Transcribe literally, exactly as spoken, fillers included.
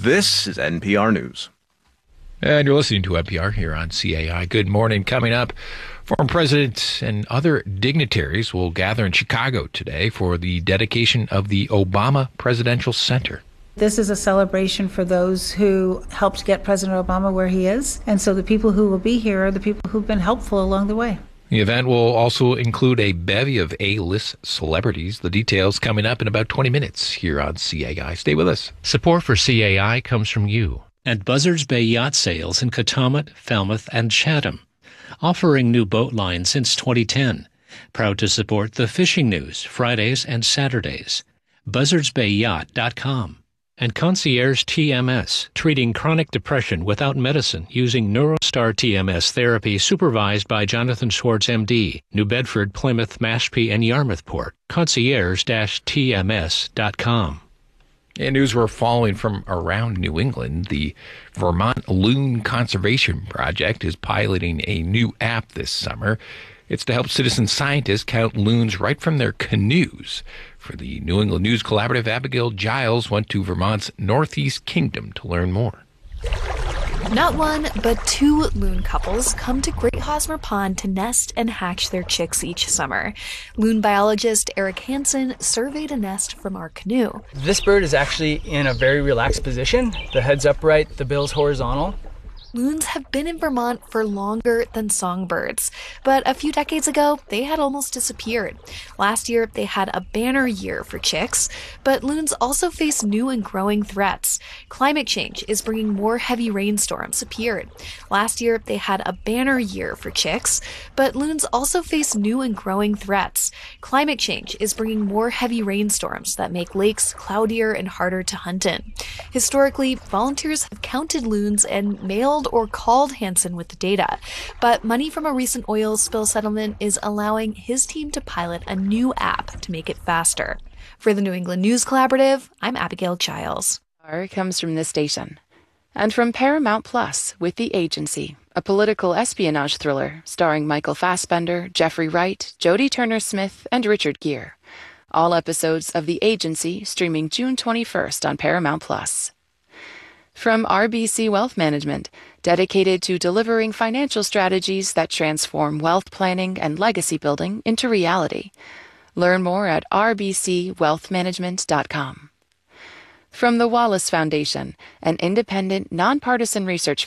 This is N P R News. And you're listening to N P R here on C A I. Good morning. Coming up, former president and other dignitaries will gather in Chicago today for the dedication of the Obama Presidential Center. This is a celebration for those who helped get President Obama where he is. And so the people who will be here are the people who've been helpful along the way. The event will also include a bevy of A-list celebrities. The details coming up in about twenty minutes here on C A I. Stay with us. Support for C A I comes from you and Buzzards Bay Yacht Sales in Katomet, Falmouth, and Chatham, offering new boat lines since twenty ten. Proud to support the fishing news Fridays and Saturdays. buzzards bay yacht dot com. And Concierge T M S, treating chronic depression without medicine using NeuroStar T M S therapy supervised by Jonathan Schwartz, M D, New Bedford, Plymouth, Mashpee, and Yarmouthport. concierge dash T M S dot com. And news we're following from around New England. The Vermont Loon Conservation Project is piloting a new app this summer. It's to help citizen scientists count loons right from their canoes. For the New England News Collaborative, Abigail Giles went to Vermont's Northeast Kingdom to learn more. Not one, but two loon couples come to Great Hosmer Pond to nest and hatch their chicks each summer. Loon biologist Eric Hansen surveyed a nest from our canoe. This bird is actually in a very relaxed position. The head's upright, the bill's horizontal. Loons have been in Vermont for longer than songbirds, but a few decades ago, they had almost disappeared. Last year, they had a banner year for chicks, but loons also face new and growing threats. Climate change is bringing more heavy rainstorms appeared. Last year, they had a banner year for chicks, but loons also face new and growing threats. Climate change is bringing more heavy rainstorms that make lakes cloudier and harder to hunt in. Historically, volunteers have counted loons and mailed or called Hansen with the data, but money from a recent oil spill settlement is allowing his team to pilot a new app to make it faster. For the New England News Collaborative, I'm Abigail Giles. Our comes from this station and from Paramount Plus with The Agency, a political espionage thriller starring Michael Fassbender, Jeffrey Wright, Jodie Turner-Smith, and Richard Gere. All episodes of The Agency streaming June twenty-first on Paramount Plus. From R B C Wealth Management, dedicated to delivering financial strategies that transform wealth planning and legacy building into reality. Learn more at r b c wealth management dot com. From the Wallace Foundation, an independent, nonpartisan research